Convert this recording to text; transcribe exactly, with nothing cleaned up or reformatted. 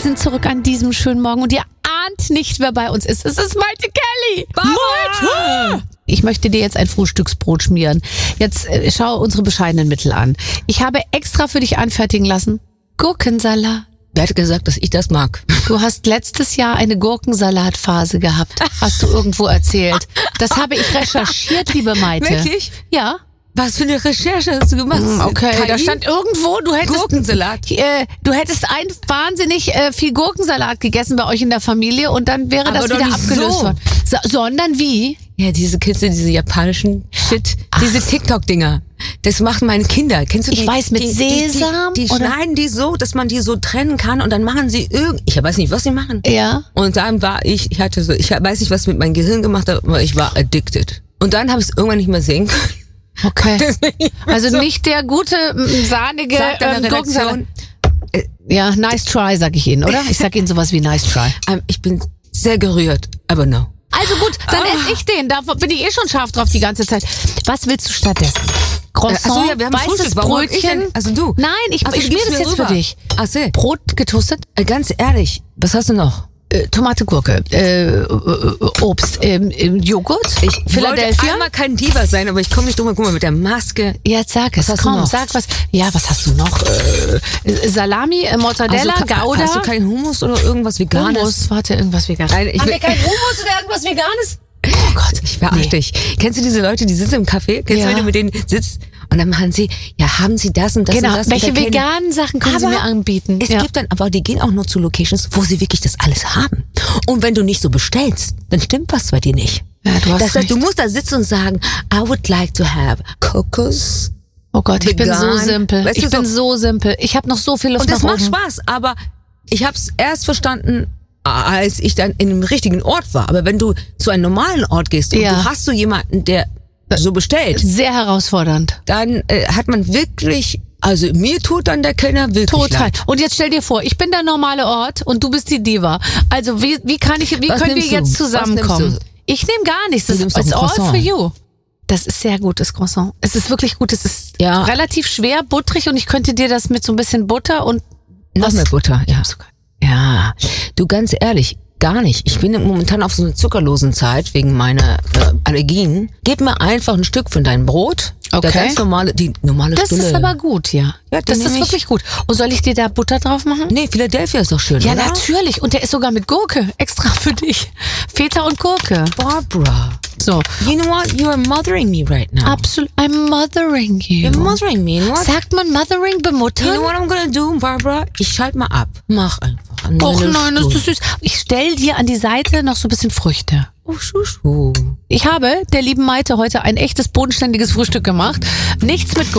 sind zurück an diesem schönen Morgen und ihr ahnt nicht, wer bei uns ist. Es ist Maite Kelly. Maite! Ich möchte dir jetzt ein Frühstücksbrot schmieren. Jetzt äh, schau unsere bescheidenen Mittel an. Ich habe extra für dich anfertigen lassen Gurkensalat. Wer hat gesagt, dass ich das mag? Du hast letztes Jahr eine Gurkensalatphase gehabt. Hast du irgendwo erzählt. Das habe ich recherchiert, liebe Maite. Wirklich? Ja. Was für eine Recherche hast du gemacht? Okay, K I? da stand irgendwo, du hättest Gurkensalat. Äh, du hättest ein wahnsinnig äh, viel Gurkensalat gegessen bei euch in der Familie und dann wäre Aber das doch wieder nicht abgelöst so. worden. So, sondern wie? Ja, diese Kids, diese japanischen Shit, diese TikTok-Dinger. Das machen meine Kinder. Kennst du die? Ich weiß, mit die, Sesam Die, die, die oder? schneiden die so, dass man die so trennen kann und dann machen sie irgend... Ich weiß nicht, was sie machen. Ja. Und dann war ich, ich hatte so, ich weiß nicht, was mit meinem Gehirn gemacht hat, aber ich war addicted. Und dann habe ich es irgendwann nicht mehr sehen können. Okay. Deswegen- Also so, nicht der gute, m, sahnige sagt deine ähm, Gurkensalat. Redaktion, Ja, nice try, sag ich Ihnen, oder? Ich sag Ihnen sowas wie nice try. ähm, ich bin sehr gerührt, aber no. Also gut, dann Ah. esse ich den. Da bin ich eh schon scharf drauf die ganze Zeit. Was willst du stattdessen? Croissant, Ach so, ja, wir haben weißes Frühstück. Warum hab ich Brötchen. denn- also du. Nein, ich, Ach so, ich du schmier gibst das mir jetzt für rüber. dich. Ach so. Brot getoastet, Äh, Ganz ehrlich, was hast du noch? äh, Tomate, Gurke, äh, äh, Obst, ähm, ähm, Joghurt, Ich wollte Philadelphia. einmal kein Diva sein, aber ich komme nicht drum herum. Guck mal, mit der Maske. Jetzt sag es, Was hast du komm, noch? sag was. Ja, was hast du noch? Äh, Salami, äh, Mozzarella, Also, ka- Gouda. Hast du keinen Hummus oder irgendwas Veganes? Hummus, warte, irgendwas Veganes. Nein, ich Haben will- wir keinen Hummus oder irgendwas Veganes? Oh Gott, Ich verachte nee. dich. Kennst du diese Leute, die sitzen im Café? Kennst Ja. du, wenn du mit denen sitzt? Und dann machen sie, ja, haben sie das und das Genau, und das. welche und da kennen- veganen Sachen können Sie Aber mir anbieten? Es Ja. gibt dann, aber die gehen auch nur zu Locations, wo sie wirklich das alles haben. Und wenn du nicht so bestellst, dann stimmt was bei dir nicht. Ja, du hast Das heißt, recht. du musst da sitzen und sagen, I would like to have Kokos. Oh Gott, ich bin so vegan. simpel. Weißt ich du, bin so- so simpel. Ich habe noch so viel Luft Und das nach macht oben. Spaß, aber ich habe es erst verstanden, als ich dann in einem richtigen Ort war. Aber wenn du zu einem normalen Ort gehst und Ja. du hast so jemanden, der so bestellt, Sehr herausfordernd. dann äh, hat man wirklich, also mir tut dann der Kellner wirklich Total. leid. Und jetzt stell dir vor, ich bin der normale Ort und du bist die Diva. Also wie, wie kann ich, wie Was können wir nimmst du? jetzt Was zusammenkommen? nimmst du? Ich nehme gar nichts. Du Das nimmst ist doch ein all for Croissant. you. Das ist sehr gut, das Croissant. Es ist wirklich gut. Es ist Ja. relativ schwer, butterig und ich könnte dir das mit so ein bisschen Butter und Noch was- mehr Butter, ja. Zucker. Ja, du ganz ehrlich, gar nicht. Ich bin momentan auf so einer zuckerlosen Zeit wegen meiner äh, Allergien. Gib mir einfach ein Stück von deinem Brot. Okay. Der ganz normale, die normale Das Stulle. ist aber gut, ja. Ja, das den ist nehm ich. wirklich gut. Und soll ich dir da Butter drauf machen? Nee, Philadelphia ist doch schön, Ja, oder? natürlich. Und der ist sogar mit Gurke. Extra für dich. Feta und Gurke. Barbara, So. you know what? You are mothering me right now. Absolut. I'm mothering you. You're mothering me. You know what? Sagt man mothering, You bemuttern? know what I'm gonna do, Barbara? Ich schalte mal ab. Mach einfach. Och Eine nein, das ist Stunde. süß. Ich stell dir an die Seite noch so ein bisschen Früchte. Oh, Schuschu. Ich habe der lieben Maite heute ein echtes bodenständiges Frühstück gemacht. Nichts mit